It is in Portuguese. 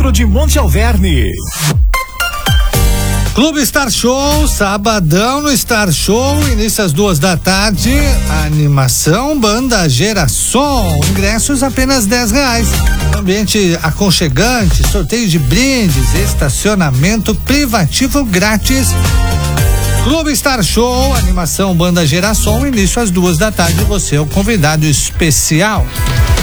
centro de Monte Alverne. Clube Star Show, sabadão no Star Show, início às 2 da tarde, animação, banda Geração, ingressos apenas R$10, ambiente aconchegante, sorteio de brindes, estacionamento privativo grátis. Clube Star Show, animação, banda Geração, início às 2 da tarde, você é o convidado especial.